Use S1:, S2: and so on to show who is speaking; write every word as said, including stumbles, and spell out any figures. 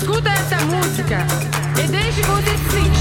S1: Escuta essa música e deixe você se sentir